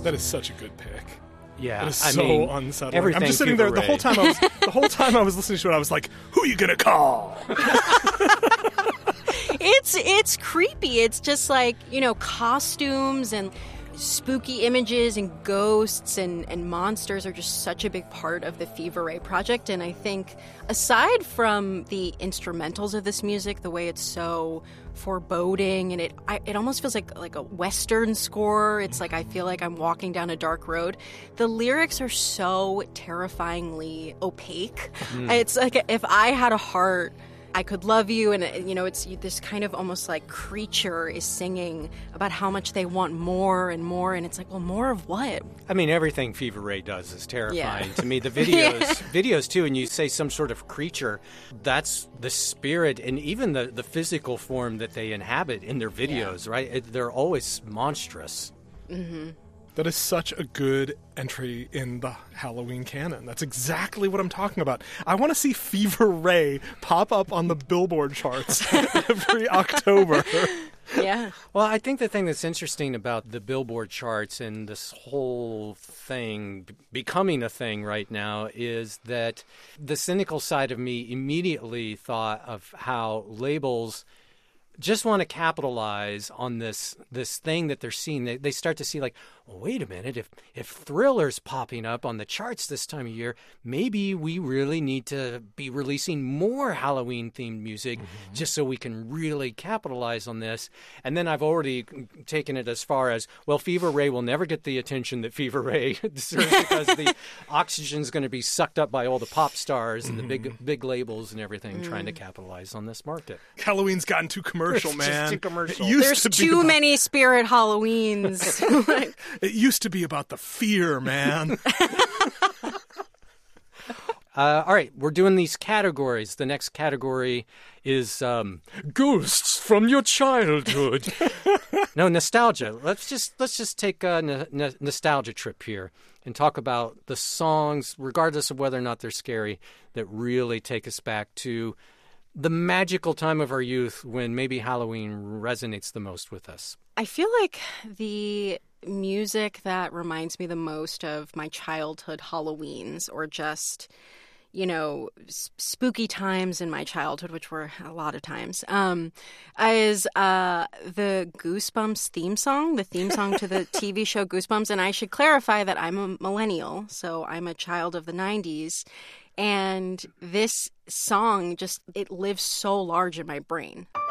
That is such a good pick. Yeah, It is so unsettling. everything I'm just sitting there Fever the whole Ray. time I was listening to it. I was like, "Who are you gonna call?" It's creepy. It's just like, costumes and spooky images and ghosts and monsters are just such a big part of the Fever Ray project. And I think aside from the instrumentals of this music, the way it's so foreboding and it almost feels like a Western score. It's like I feel like I'm walking down a dark road. The lyrics are so terrifyingly opaque. It's like if I had a heart, I could love you, and it's this kind of almost like creature is singing about how much they want more and more, and it's like, well, more of what? I mean, everything Fever Ray does is terrifying Yeah. to me. The videos too, and you say some sort of creature, that's the spirit and even the physical form that they inhabit in their videos, right? They're always monstrous. Mm-hmm. That is such a good entry in the Halloween canon. That's exactly what I'm talking about. I want to see Fever Ray pop up on the Billboard charts every October. Yeah. Well, I think the thing that's interesting about the Billboard charts and this whole thing becoming a thing right now is that the cynical side of me immediately thought of how labels just want to capitalize on this thing that they're seeing. They start to see like, well, wait a minute, if Thriller's popping up on the charts this time of year, maybe we really need to be releasing more Halloween-themed music just so we can really capitalize on this. And then I've already taken it as far as, well, Fever Ray will never get the attention that Fever Ray deserves because the oxygen's going to be sucked up by all the pop stars and the big labels and everything trying to capitalize on this market. Halloween's gotten too commercial, It's man. just too commercial. It used There's to be too about- many Spirit Halloweens. It used to be about the fear, man. All right, we're doing these categories. The next category is ghosts from your childhood. No, nostalgia. Let's just take a nostalgia trip here and talk about the songs, regardless of whether or not they're scary, that really take us back to the magical time of our youth when maybe Halloween resonates the most with us. I feel like the music that reminds me the most of my childhood Halloweens, or just, spooky times in my childhood, which were a lot of times, is the Goosebumps theme song, the theme song to the TV show Goosebumps. And I should clarify that I'm a millennial, so I'm a child of the 90s. And this song it lives so large in my brain.